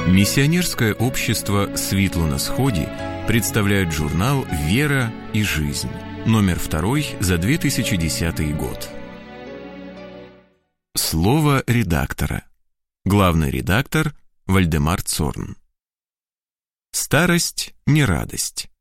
Миссионерское общество «Світло на Сході» представляет журнал «Вера и жизнь», номер 2 за 2010 год. Слово редактора. Главный редактор Вальдемар Цорн. Старость не радость.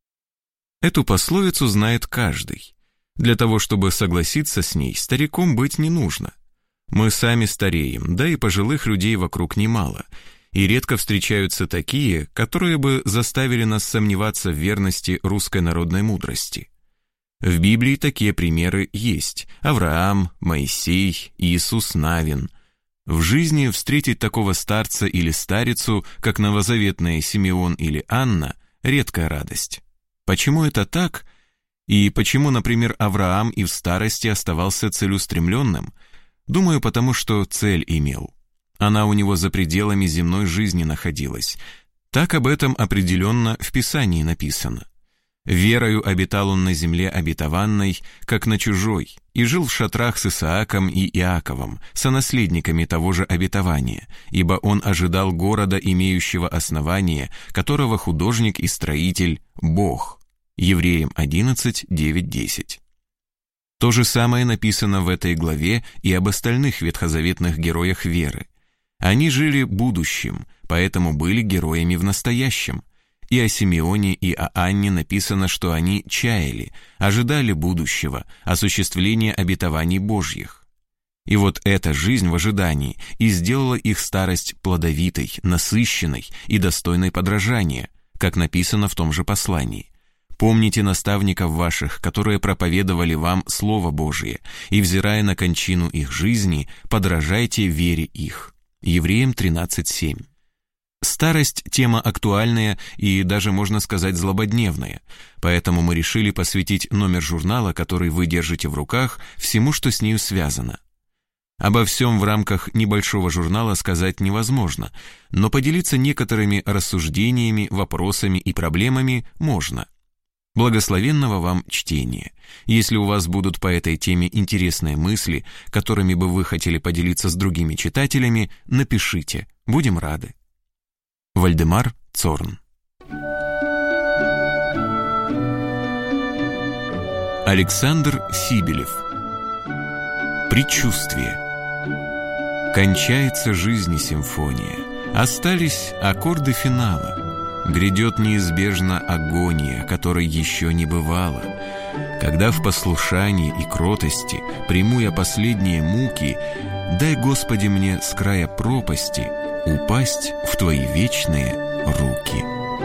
Эту пословицу знает каждый. Для того, чтобы согласиться с ней, стариком быть не нужно. Мы сами стареем, да и пожилых людей вокруг немало, и редко встречаются такие, которые бы заставили нас сомневаться в верности русской народной мудрости. В Библии такие примеры есть: Авраам, Моисей, Иисус Навин. В жизни встретить такого старца или старицу, как новозаветные Симеон или Анна, редкая радость. Почему это так? И почему, например, Авраам и в старости оставался целеустремленным? Думаю, потому что цель имел. Она у него за пределами земной жизни находилась. Так об этом определенно в Писании написано. «Верою обитал он на земле обетованной, как на чужой, и жил в шатрах с Исааком и Иаковом, сонаследниками того же обетования, ибо он ожидал города, имеющего основание, которого художник и строитель – Бог». Евреям 11, 9, 10. То же самое написано в этой главе и об остальных ветхозаветных героях веры. Они жили будущим, поэтому были героями в настоящем. И о Симеоне, и о Анне написано, что они чаяли, ожидали будущего, осуществления обетований Божьих. И вот эта жизнь в ожидании и сделала их старость плодовитой, насыщенной и достойной подражания, как написано в том же послании. «Помните наставников ваших, которые проповедовали вам Слово Божие, и, взирая на кончину их жизни, подражайте вере их». Евреям 13:7. Старость – тема актуальная и даже, можно сказать, злободневная, поэтому мы решили посвятить номер журнала, который вы держите в руках, всему, что с нею связано. Обо всем в рамках небольшого журнала сказать невозможно, но поделиться некоторыми рассуждениями, вопросами и проблемами можно. Благословенного вам чтения. Если у вас будут по этой теме интересные мысли, которыми бы вы хотели поделиться с другими читателями, напишите, будем рады. Вальдемар Цорн. Александр Сибелев. Предчувствие. Кончается жизнь и симфония. Остались аккорды финала. Грядет неизбежно агония, которой еще не бывало. Когда в послушании и кротости приму я последние муки, дай, Господи, мне с края пропасти упасть в Твои вечные руки.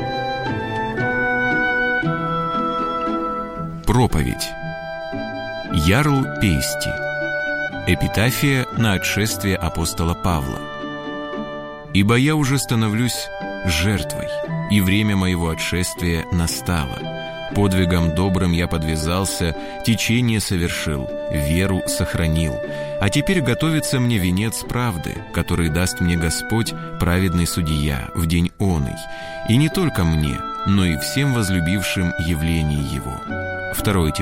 Проповедь. Ярл Пейсти. Эпитафия на отшествие апостола Павла. «Ибо я уже становлюсь жертвой, и время моего отшествия настало. Подвигом добрым я подвязался, течение совершил, веру сохранил. А теперь готовится мне венец правды, который даст мне Господь, праведный судья, в день оный. И не только мне, но и всем возлюбившим явление Его». 2